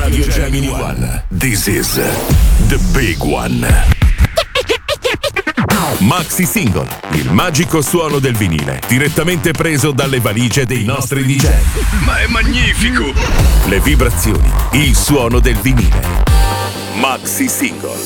Radio Gemini One. This is the big one. Maxi Single, il magico suono del vinile, direttamente preso dalle valigie dei nostri DJ. Ma è magnifico! Le vibrazioni, il suono del vinile. Maxi Single.